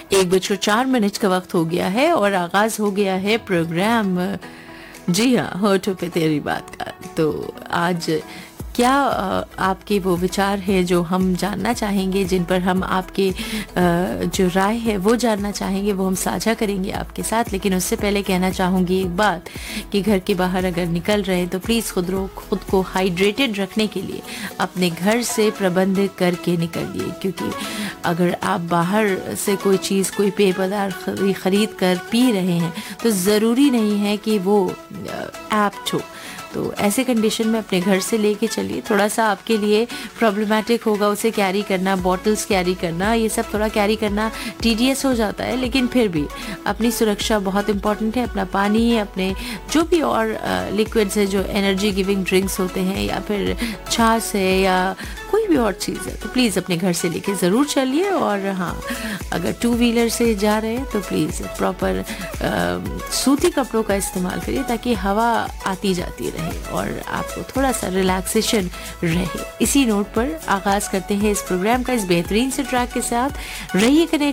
1:04 का वक्त हो गया है और आगाज हो गया है प्रोग्राम जी हाँ होठों पे तेरी बात का। तो आज क्या आपके वो विचार है जो हम जानना चाहेंगे, जिन पर हम आपके जो राय है वो जानना चाहेंगे, वो हम साझा करेंगे आपके साथ। लेकिन उससे पहले कहना चाहूँगी एक बात कि घर के बाहर अगर निकल रहे हैं तो प्लीज़ खुद को हाइड्रेटेड रखने के लिए अपने घर से प्रबंध करके निकलिए, क्योंकि अगर आप बाहर से कोई चीज़, कोई पेय पदार्थ खरीद कर पी रहे हैं तो ज़रूरी नहीं है कि वो एप्ट हो। तो ऐसे कंडीशन में अपने घर से लेके चलिए। थोड़ा सा आपके लिए प्रॉब्लमेटिक होगा उसे कैरी करना, बॉटल्स कैरी करना, ये सब थोड़ा कैरी करना टीडियस हो जाता है, लेकिन फिर भी अपनी सुरक्षा बहुत इंपॉर्टेंट है। अपना पानी, अपने जो भी और लिक्विड्स है, जो एनर्जी गिविंग ड्रिंक्स होते हैं या फिर छाछ है या कोई भी और चीज़ है, तो प्लीज़ अपने घर से लेके ज़रूर चलिए। और हाँ, अगर 2 व्हीलर से जा रहे हैं तो प्लीज़ प्रॉपर सूती कपड़ों का इस्तेमाल करिए ताकि हवा आती जाती रहे और आपको थोड़ा सा रिलैक्सेशन रहे। इसी नोट पर आगाज़ करते हैं इस प्रोग्राम का, इस बेहतरीन से ट्रैक के साथ। रहिए कनेक्ट